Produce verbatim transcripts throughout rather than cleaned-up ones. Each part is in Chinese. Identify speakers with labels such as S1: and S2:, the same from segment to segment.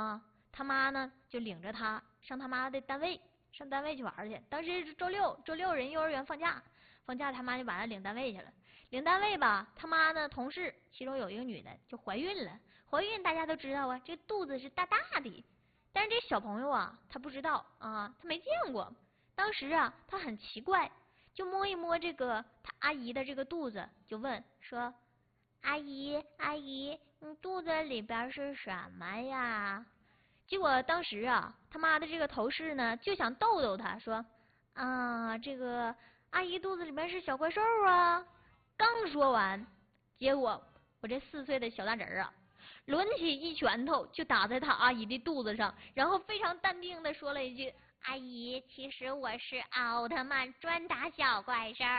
S1: 啊，他妈呢就领着他上他妈的单位，上单位去玩去。当时是周六，周六人幼儿园放假，放假他妈就把他领单位去了。领单位吧，他妈呢同事其中有一个女的就怀孕了。怀孕大家都知道啊，这肚子是大大的，但是这小朋友啊，他不知道啊，他没见过。当时啊，他很奇怪，就摸一摸这个他阿姨的这个肚子，就问说：“阿姨，阿姨，你肚子里边是什么呀？”结果当时啊，他妈的这个同事呢就想逗逗他，说：“啊，这个阿姨肚子里面是小怪兽啊。”刚说完，结果我这四岁的小大侄儿啊，抡起一拳头就打在他阿姨的肚子上，然后非常淡定的说了一句：“阿姨，其实我是奥特曼，专打小怪兽。”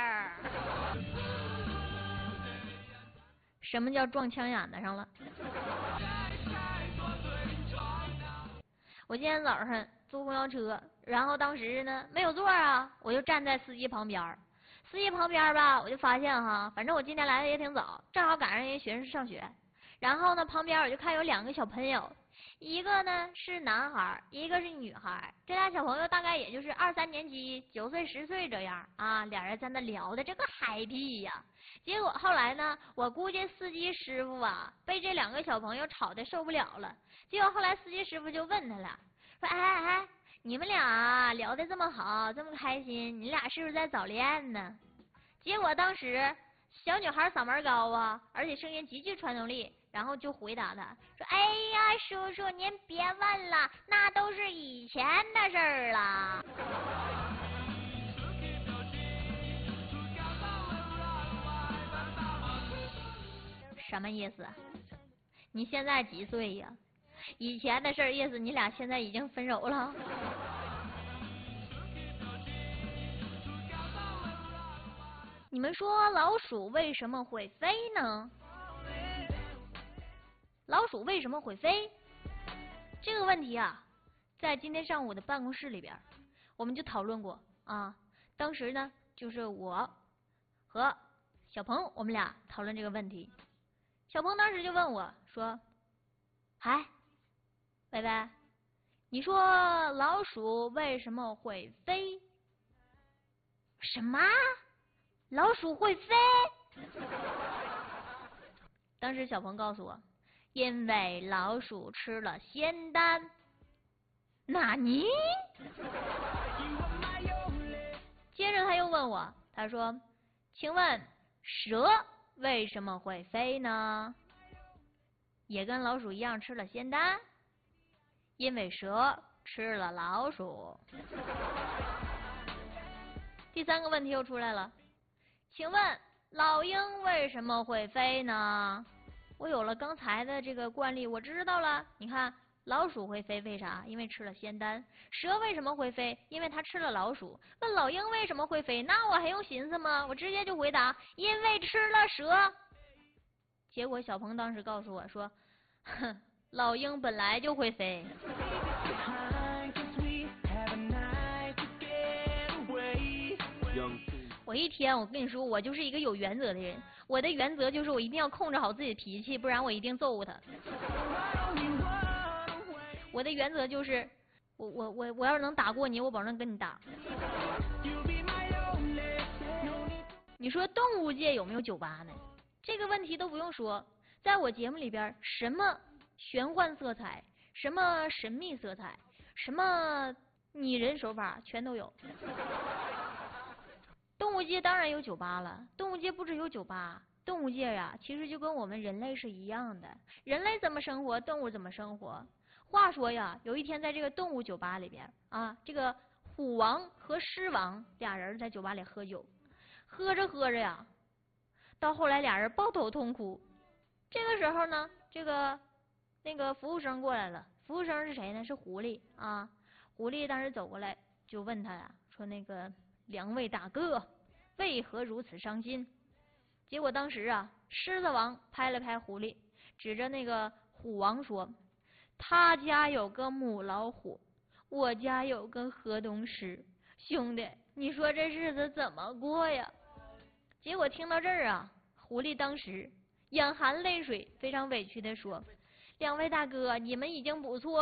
S1: 什么叫撞枪眼子上了？我今天早上坐公交车，然后当时呢没有座啊，我就站在司机旁边。司机旁边吧，我就发现哈，反正我今天来的也挺早，正好赶上人家学生上学。然后呢，旁边我就看有两个小朋友，一个呢是男孩，一个是女孩。这俩小朋友大概也就是二三年级，九岁十岁这样啊，俩人在那聊的这个嗨皮呀。结果后来呢，我估计司机师傅啊被这两个小朋友吵得受不了了。结果后来司机师傅就问他俩说：“哎哎哎，你们俩聊得这么好，这么开心，你俩是不是在早恋呢？”结果当时小女孩嗓门高啊，而且声音极具穿透力，然后就回答他说：“哎呀，叔叔您别问了，那都是以前的事儿了。”什么意思？你现在几岁呀？以前的事儿意思你俩现在已经分手了？你们说老鼠为什么会飞呢？老鼠为什么会飞？这个问题啊，在今天上午的办公室里边，我们就讨论过啊。当时呢，就是我和小鹏，我们俩讨论这个问题。小鹏当时就问我说：“哎，薇薇，你说老鼠为什么会飞？”什么？老鼠会飞？当时小鹏告诉我，因为老鼠吃了仙丹。纳尼？接着他又问我，他说：“请问蛇为什么会飞呢？”也跟老鼠一样吃了仙丹，因为蛇吃了老鼠。第三个问题又出来了，请问老鹰为什么会飞呢？我有了刚才的这个惯例，我知道了。你看，老鼠会飞，为啥？因为吃了仙丹。蛇为什么会飞？因为它吃了老鼠。问老鹰为什么会飞？那我还用寻思吗？我直接就回答，因为吃了蛇。结果小鹏当时告诉我说，哼，老鹰本来就会飞。我一天，我跟你说，我就是一个有原则的人。我的原则就是我一定要控制好自己的脾气，不然我一定揍他。我的原则就是，我我我我要是能打过你，我保证跟你打。你说动物界有没有酒吧呢？这个问题都不用说，在我节目里边，什么玄幻色彩，什么神秘色彩，什么拟人手法，全都有。动物界当然有酒吧了，动物界不只有酒吧，动物界呀、啊，其实就跟我们人类是一样的，人类怎么生活，动物怎么生活。话说呀，有一天在这个动物酒吧里边啊，这个虎王和狮王俩人在酒吧里喝酒，喝着喝着呀，到后来俩人抱头痛哭。这个时候呢，这个那个服务生过来了，服务生是谁呢？是狐狸啊。狐狸当时走过来就问他呀，说那个两位大哥为何如此伤心？结果当时啊，狮子王拍了拍狐狸，指着那个虎王说，他家有个母老虎，我家有个河东狮，兄弟，你说这日子怎么过呀？结果听到这儿啊，狐狸当时眼含泪水，非常委屈地说，两位大哥，你们已经不错